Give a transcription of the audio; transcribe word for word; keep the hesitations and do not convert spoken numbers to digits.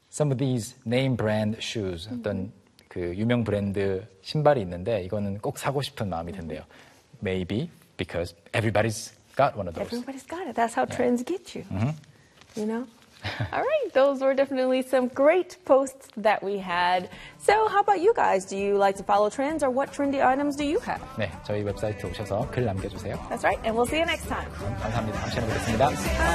some of these name brand shoes, 어떤 그 유명 브랜드 신발이 있는데 이거는 꼭 사고 싶은 마음이 든대요. Maybe because everybody's got one of those. Everybody's got it. That's how Yeah. trends get you. Mm-hmm. You know? All right, those were definitely some great posts that we had. So how about you guys? Do you like to follow trends or what trendy items do you have? 네, 저희 웹사이트 오셔서 글 남겨주세요. That's right, and we'll see you next time. 감사합니다. 다음 시간에 뵙겠습니다. Bye.